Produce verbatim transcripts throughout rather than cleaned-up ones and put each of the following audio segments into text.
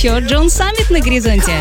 еще Джон Саммит на горизонте.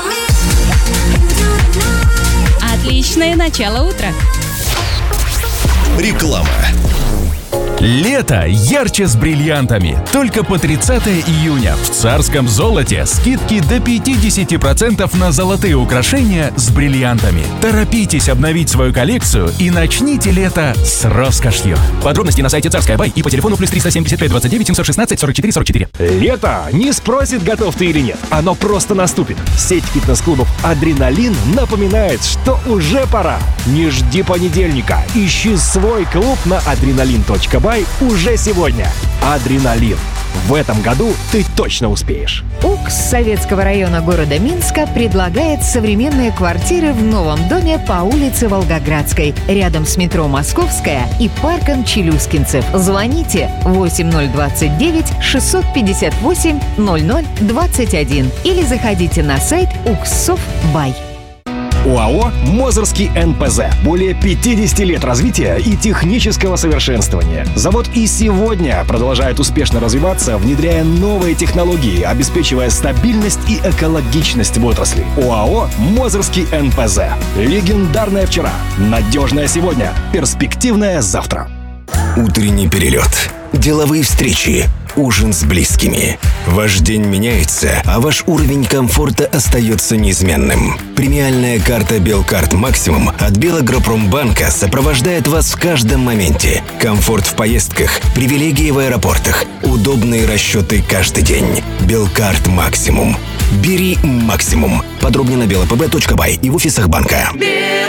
Отличное начало утра. Реклама. Лето ярче с бриллиантами. Только по тридцатое июня в Царском золоте скидки до пятьдесят процентов на золотые украшения с бриллиантами. Торопитесь обновить свою коллекцию и начните лето с роскошью. Подробности на сайте Царская Бай и по телефону плюс триста семьдесят пять двадцать девять семьсот шестнадцать сорок четыре сорок четыре. Лето не спросит, готов ты или нет. Оно просто наступит. Сеть фитнес-клубов «Адреналин» напоминает, что уже пора. Не жди понедельника. Ищи свой клуб на адреналин точка бай уже сегодня. «Адреналин». В этом году ты точно успеешь. УКС Советского района города Минска предлагает современные квартиры в новом доме по улице Волгоградской, рядом с метро Московская и парком Челюскинцев. Звоните восемь ноль двадцать девять шестьсот пятьдесят восемь ноль ноль двадцать один или заходите на сайт укссов.бай. ОАО «Мозырский эн пэ зэ». Более пятьдесят лет развития и технического совершенствования. Завод и сегодня продолжает успешно развиваться, внедряя новые технологии, обеспечивая стабильность и экологичность в отрасли. ОАО «Мозырский эн пэ зэ». Легендарное вчера, надежное сегодня, перспективное завтра. Утренний перелет. Деловые встречи. Ужин с близкими. Ваш день меняется, а ваш уровень комфорта остается неизменным. Премиальная карта Белкарт Максимум от Белагропромбанка сопровождает вас в каждом моменте. Комфорт в поездках, привилегии в аэропортах, удобные расчеты каждый день. Белкарт Максимум. Бери максимум. Подробнее на белпб точка бай и в офисах банка.